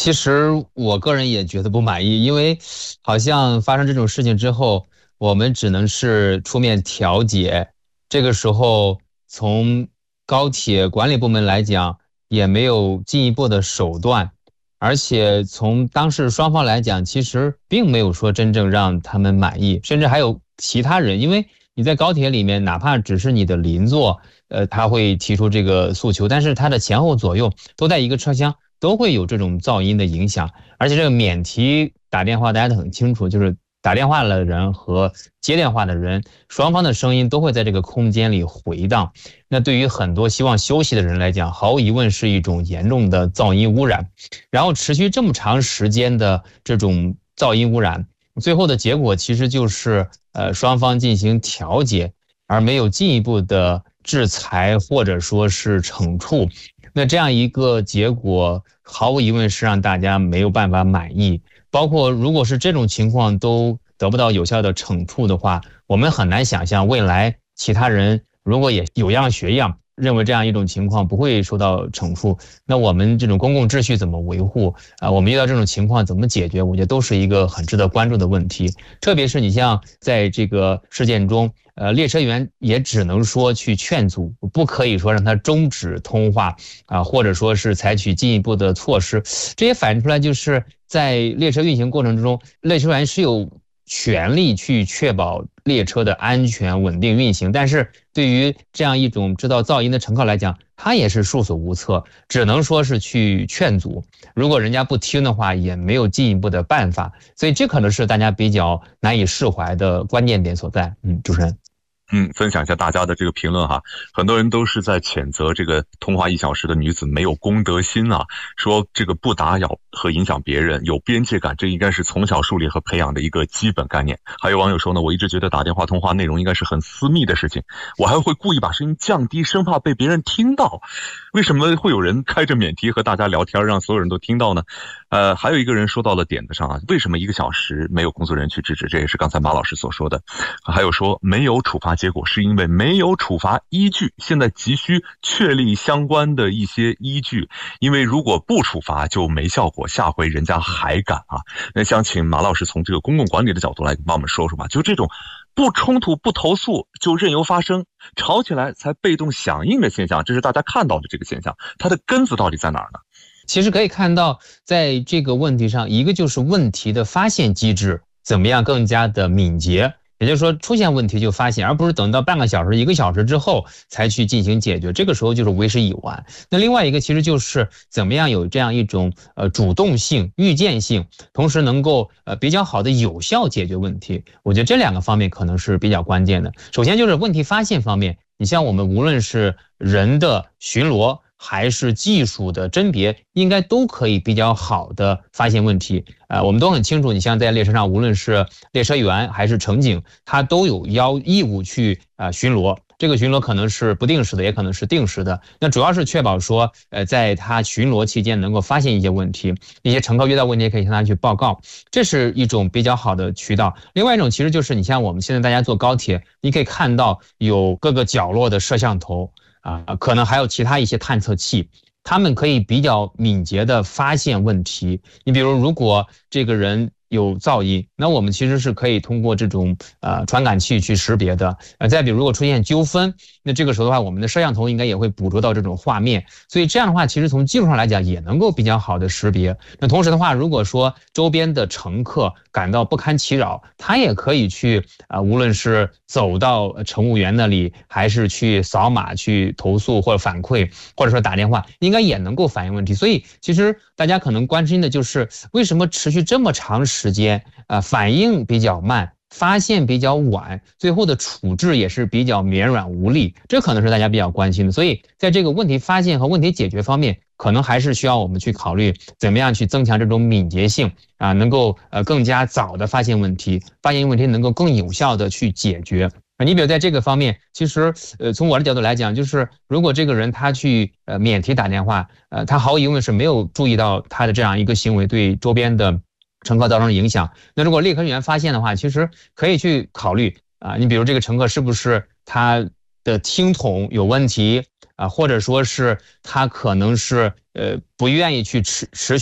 其实我个人也觉得不满意，因为好像发生这种事情之后，我们只能是出面调解。这个时候，从高铁管理部门来讲，也没有进一步的手段，而且从当事双方来讲，其实并没有说真正让他们满意，甚至还有其他人，因为你在高铁里面，哪怕只是你的邻座，他会提出这个诉求，但是他的前后左右都在一个车厢。都会有这种噪音的影响，而且这个免提打电话大家都很清楚，就是打电话的人和接电话的人，双方的声音都会在这个空间里回荡。那对于很多希望休息的人来讲，毫无疑问是一种严重的噪音污染。然后持续这么长时间的这种噪音污染，最后的结果其实就是双方进行调解，而没有进一步的制裁或者说是惩处。那这样一个结果，毫无疑问是让大家没有办法满意。包括如果是这种情况都得不到有效的惩处的话，我们很难想象未来其他人如果也有样学样，认为这样一种情况不会受到惩处，那我们这种公共秩序怎么维护啊？我们遇到这种情况怎么解决？我觉得都是一个很值得关注的问题。特别是你像在这个事件中，列车员也只能说去劝阻，不可以说让他终止通话啊，或者说是采取进一步的措施。这也反映出来，就是在列车运行过程之中，列车员是有权利去确保列车的安全稳定运行，但是对于这样一种制造噪音的乘客来讲，他也是束手无策，只能说是去劝阻。如果人家不听的话，也没有进一步的办法，所以这可能是大家比较难以释怀的关键点所在。主持人。 分享一下大家的这个评论哈，很多人都是在谴责这个通话1小时的女子没有公德心啊，说这个不打扰和影响别人，有边界感，这应该是从小树立和培养的一个基本概念。还有网友说呢，我一直觉得打电话通话内容应该是很私密的事情，我还会故意把声音降低，生怕被别人听到。为什么会有人开着免提和大家聊天，让所有人都听到呢？还有一个人说到了点子上啊，为什么1个小时没有工作人员去制止？这也是刚才马老师所说的。还有说没有处罚结果是因为没有处罚依据，现在急需确立相关的一些依据，因为如果不处罚就没效果，下回人家还敢啊。那想请马老师从这个公共管理的角度来帮我们说说吧，就这种不冲突不投诉就任由发生，吵起来才被动响应的现象，这是大家看到的这个现象，它的根子到底在哪儿呢？ 其实可以看到，在这个问题上，一个就是问题的发现机制怎么样更加的敏捷，也就是说出现问题就发现，而不是等到半个小时、1个小时之后才去进行解决，这个时候就是为时已晚。那另外一个其实就是怎么样有这样一种主动性、预见性，同时能够比较好的有效解决问题。我觉得这2个方面可能是比较关键的。首先就是问题发现方面，你像我们无论是人的巡逻，还是技术的甄别，应该都可以比较好的发现问题。我们都很清楚，你像在列车上，无论是列车员还是乘警，他都有义务去巡逻。这个巡逻可能是不定时的，也可能是定时的。那主要是确保说，在他巡逻期间能够发现一些问题，一些乘客遇到问题可以向他去报告，这是一种比较好的渠道。另外一种其实就是你像我们现在大家坐高铁，你可以看到有各个角落的摄像头。可能还有其他一些探测器，他们可以比较敏捷的发现问题。你比如，如果这个人有噪音，那我们其实是可以通过这种传感器去识别的。再比如，如果出现纠纷，那这个时候的话，我们的摄像头应该也会捕捉到这种画面。所以这样的话，其实从技术上来讲也能够比较好的识别。那同时的话，如果说周边的乘客感到不堪其扰，他也可以去无论是走到乘务员那里，还是去扫码去投诉或者反馈，或者说打电话，应该也能够反映问题。所以其实大家可能关心的就是为什么持续这么长时间反应比较慢，发现比较晚，最后的处置也是比较绵软无力，这可能是大家比较关心的。所以在这个问题发现和问题解决方面，可能还是需要我们去考虑怎么样去增强这种敏捷性能够更加早的发现问题，发现问题能够更有效的去解决。你比如在这个方面，其实从我的角度来讲，就是如果这个人他去免提打电话，他毫无疑问是没有注意到他的这样一个行为对周边的乘客造成影响。那如果列车员发现的话，其实可以去考虑你比如这个乘客是不是他的听筒有问题或者说是他可能是不愿意去持续